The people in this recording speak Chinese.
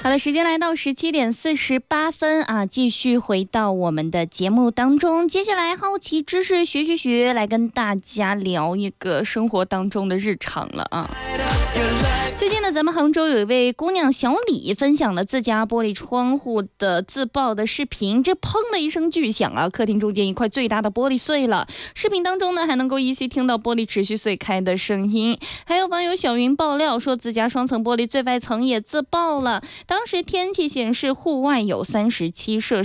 好的，时间来到17:48啊，继续回到我们的节目当中。接下来好奇知识学，来跟大家聊一个生活当中的日常了啊。最近呢，咱们杭州有一位姑娘小李分享了自家玻璃窗户的自爆的视频，这砰的一声巨响啊，客厅中间一块最大的玻璃碎了。视频当中呢，还能够依稀听到玻璃持续碎开的声音。还有网友小云爆料说，自家双层玻璃最外层也自爆了。当时天气显示户外有37摄